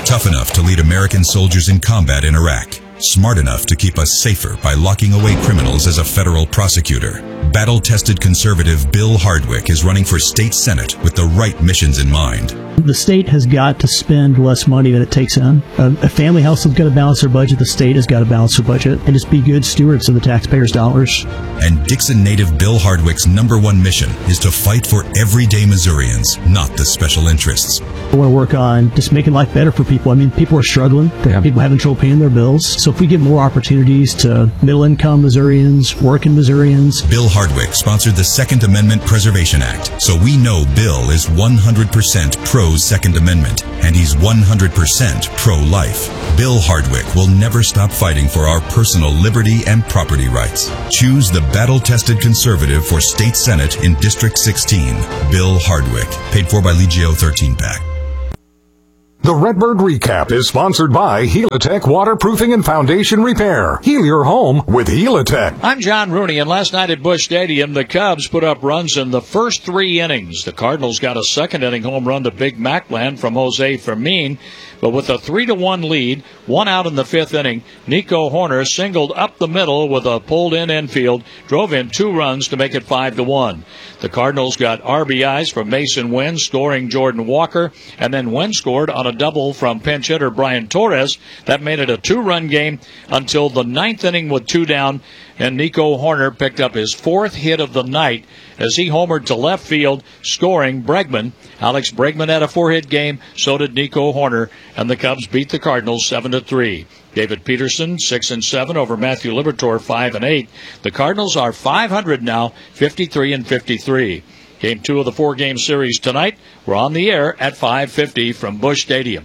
Tough enough to lead American soldiers in combat in Iraq. Smart enough to keep us safer by locking away criminals as a federal prosecutor. Battle-tested conservative Bill Hardwick is running for state senate with the right missions in mind. The state has got to spend less money than it takes in. A family household's got to balance their budget. The state has got to balance their budget and just be good stewards of the taxpayers' dollars. And Dixon native Bill Hardwick's #1 mission is to fight for everyday Missourians, not the special interests. I want to work on just making life better for people. I mean, people are struggling. People having trouble paying their bills. So if we give more opportunities to middle-income Missourians, working Missourians. Bill Hardwick sponsored the Second Amendment Preservation Act, so we know Bill is 100% pro-Second Amendment, and he's 100% pro-life. Bill Hardwick will never stop fighting for our personal liberty and property rights. Choose the battle-tested conservative for State Senate in District 16, Bill Hardwick. Paid for by Legio 13-pack. The Redbird Recap is sponsored by Helitech Waterproofing and Foundation Repair. Heal your home with Helitech. I'm John Rooney, and last night at Busch Stadium, the Cubs put up runs in the first 3 innings. The Cardinals got a second-inning home run to Big Macland from Jose Fermin. But with a 3-1 lead, 1 out in the 5th inning, Nico Horner singled up the middle with a pulled-in infield, drove in 2 runs to make it 5-1. The Cardinals got RBIs from Mason Wynn, scoring Jordan Walker, and then Wynn scored on a double from pinch hitter Brian Torres. That made it a 2-run game until the 9th inning with 2 down, and Nico Horner picked up his 4th hit of the night as he homered to left field, scoring Bregman. Alex Bregman had a 4-hit game, so did Nico Horner, and the Cubs beat the Cardinals 7-3. David Peterson, 6-7 over Matthew Liberatore, 5-8. The Cardinals are .500 now, 53-53. Game 2 of the 4-game series tonight. We're on the air at 5:50 from Busch Stadium.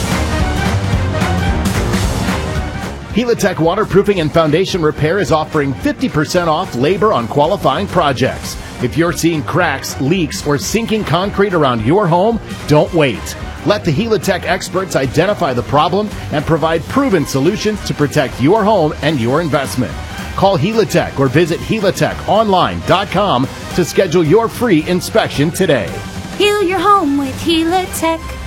Helitech Waterproofing and Foundation Repair is offering 50% off labor on qualifying projects. If you're seeing cracks, leaks, or sinking concrete around your home, don't wait. Let the Helitech experts identify the problem and provide proven solutions to protect your home and your investment. Call Helitech or visit helitechonline.com to schedule your free inspection today. Heal your home with Helitech.